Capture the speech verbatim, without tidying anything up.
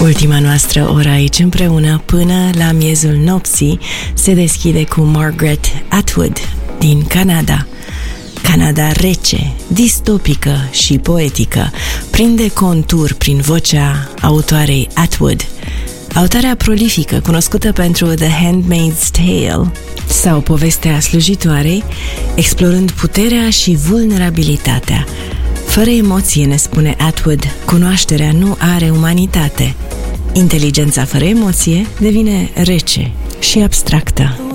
Ultima noastră oră aici împreună până la miezul nopții se deschide cu Margaret Atwood din Canada. Canada rece, distopică și poetică, prinde contur prin vocea autoarei Atwood. Autoarea prolifică, cunoscută pentru The Handmaid's Tale sau Povestea slujitoarei, explorând puterea și vulnerabilitatea. Fără emoție, ne spune Atwood, cunoașterea nu are umanitate. Inteligența fără emoție devine rece și abstractă.